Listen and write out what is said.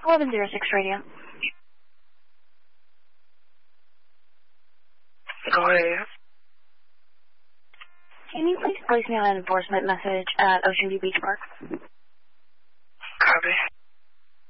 1106 radio. Go ahead. Can you please place me on an enforcement message at Ocean View Beach Park?